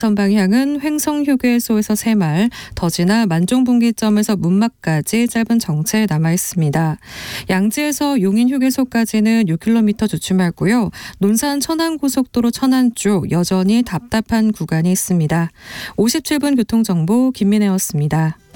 전 방향은 횡성휴게소에서 새마을, 더 지나 만종분기점에서 문막까지 짧은 정체 남아 있습니다. 양지에서 용인휴게소까지는 6km 주춤하고요. 논산 천안고속도로 천안 쪽 여전히 답답한 구간이 있습니다. 57분 교통정보 김민혜였습니다.